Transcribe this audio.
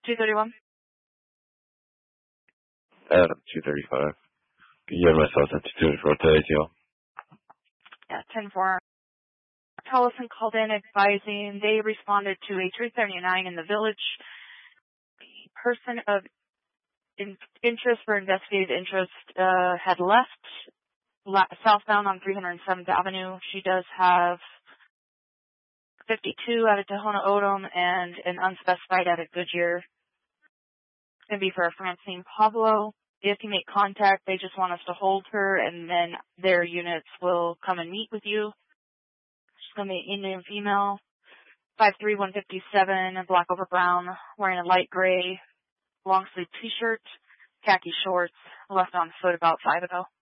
231. Adam, 235. You have myself at 234 today, too. Yeah, 10-4. Tellison called in advising they responded to a 379 in the village. The person of interest for investigative interest had left southbound on 307th Avenue. She does have 52 out of Tohono O'odham and an unspecified out of Goodyear. It's going to be for a Francine Pablo. If you make contact, they just want us to hold her, and then their units will come and meet with you. She's going to be an Indian female, 5'3", 157, black over brown, wearing a light gray long-sleeve T-shirt, khaki shorts, left on foot about 5 ago.